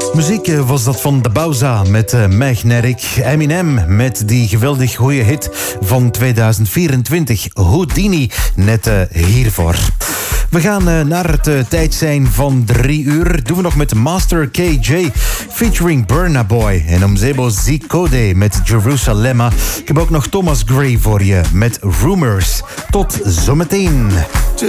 Muziek was dat van De Bauza met Magnetic. Eminem met die geweldig goede hit van 2024. Houdini, net hiervoor. We gaan naar het tijd zijn van 3 uur. Doen we nog met Master KJ featuring Burna Boy en Omzebo Zikode met Jerusalema. Ik heb ook nog Thomas Gray voor je met Rumors. Tot zometeen.